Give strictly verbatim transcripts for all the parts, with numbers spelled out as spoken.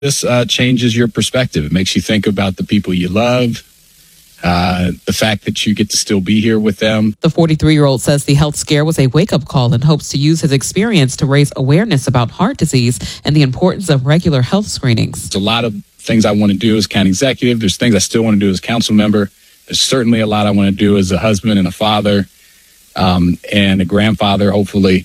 This uh, changes your perspective. It makes you think about the people you love, uh, the fact that you get to still be here with them. The forty-three-year-old says the health scare was a wake-up call and hopes to use his experience to raise awareness about heart disease and the importance of regular health screenings. There's a lot of things I want to do as county executive. There's things I still want to do as council member. There's certainly a lot I want to do as a husband and a father um, and a grandfather, hopefully.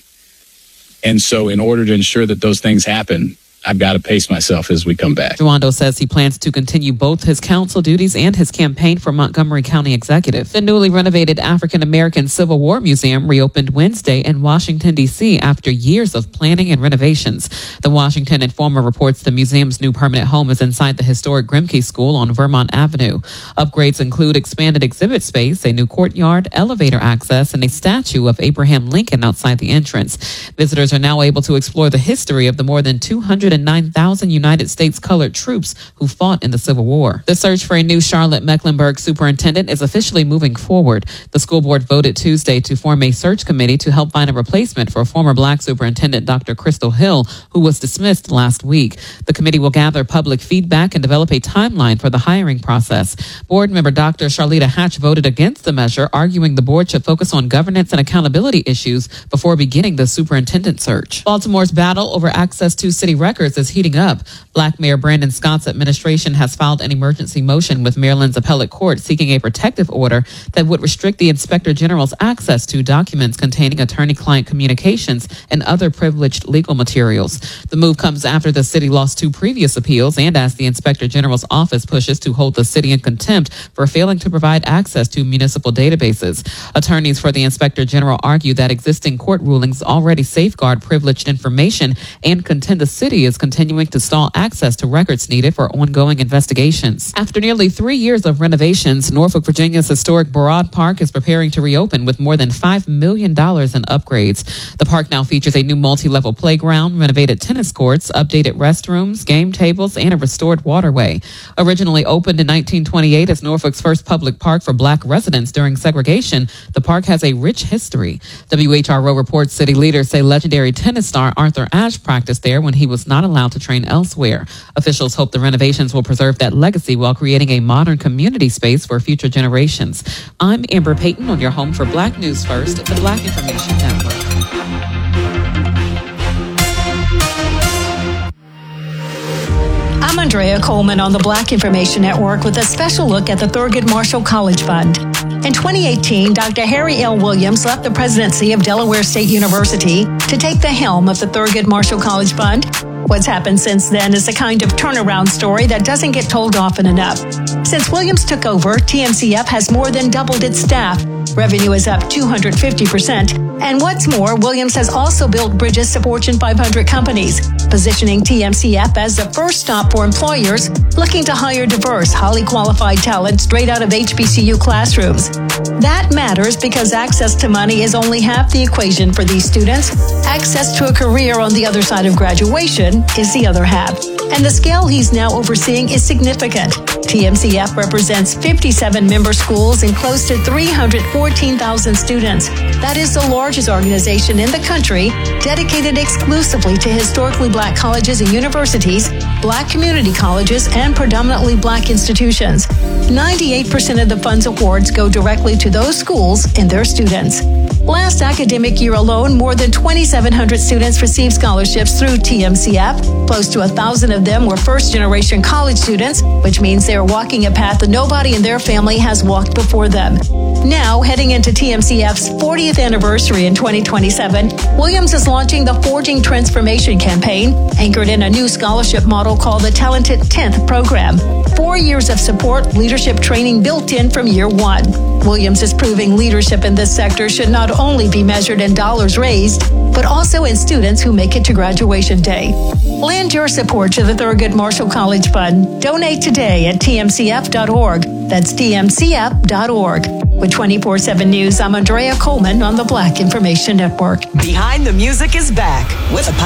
And so in order to ensure that those things happen, I've got to pace myself as we come back. Jawando says he plans to continue both his council duties and his campaign for Montgomery County Executive. The newly renovated African American Civil War Museum reopened Wednesday in Washington, D C after years of planning and renovations. The Washington Informer reports the museum's new permanent home is inside the historic Grimke School on Vermont Avenue. Upgrades include expanded exhibit space, a new courtyard, elevator access, and a statue of Abraham Lincoln outside the entrance. Visitors are now able to explore the history of the more than two hundred nine thousand United States colored troops who fought in the Civil War. The search for a new Charlotte-Mecklenburg superintendent is officially moving forward. The school board voted Tuesday to form a search committee to help find a replacement for former black superintendent Doctor Crystal Hill, who was dismissed last week. The committee will gather public feedback and develop a timeline for the hiring process. Board member Doctor Charlita Hatch voted against the measure, arguing the board should focus on governance and accountability issues before beginning the superintendent search. Baltimore's battle over access to city records is heating up. Black Mayor Brandon Scott's administration has filed an emergency motion with Maryland's appellate court seeking a protective order that would restrict the Inspector General's access to documents containing attorney-client communications and other privileged legal materials. The move comes after the city lost two previous appeals and as the Inspector General's office pushes to hold the city in contempt for failing to provide access to municipal databases. Attorneys for the Inspector General argue that existing court rulings already safeguard privileged information and contend the city is continuing to stall access to records needed for ongoing investigations. After nearly three years of renovations, Norfolk, Virginia's historic Broad Park is preparing to reopen with more than five million dollars in upgrades. The park now features a new multi-level playground, renovated tennis courts, updated restrooms, game tables, and a restored waterway. Originally opened in nineteen twenty-eight as Norfolk's first public park for black residents during segregation, the park has a rich history. W H R O reports city leaders say legendary tennis star Arthur Ashe practiced there when he was not allowed to train elsewhere. Officials hope the renovations will preserve that legacy while creating a modern community space for future generations. I'm Amber Payton on your home for Black News First, the Black Information Network. I'm Andrea Coleman on the Black Information Network with a special look at the Thurgood Marshall College Fund. In twenty eighteen, Doctor Harry L. Williams left the presidency of Delaware State University to take the helm of the Thurgood Marshall College Fund. What's happened since then is a kind of turnaround story that doesn't get told often enough. Since Williams took over, T M C F has more than doubled its staff. Revenue is up two hundred fifty percent. And what's more, Williams has also built bridges to Fortune five hundred companies, positioning T M C F as the first stop for employers looking to hire diverse, highly qualified talent straight out of H B C U classrooms. That matters because access to money is only half the equation for these students. Access to a career on the other side of graduation is the other half. And the scale he's now overseeing is significant. T M C F represents fifty-seven member schools and close to three hundred fourteen thousand students. That is the largest organization in the country dedicated exclusively to historically black colleges and universities, black community colleges, and predominantly black institutions. ninety-eight percent of the fund's awards go directly to those schools and their students. Last academic year alone, more than twenty-seven hundred students received scholarships through T M C F. Close to one thousand of them were first-generation college students, which means they are walking a path that nobody in their family has walked before them. Now, heading into T M C F's fortieth anniversary in twenty twenty-seven, Williams is launching the Forging Transformation campaign, anchored in a new scholarship model called the Talented tenth program. Four years of support, leadership training built in from year one. Williams is proving leadership in this sector should not only be measured in dollars raised, but also in students who make it to graduation day. Lend your support to the Thurgood Marshall College Fund. Donate today at T M C F dot org. That's T M C F dot org. With twenty-four seven News, I'm Andrea Coleman on the Black Information Network. Behind the Music is back with a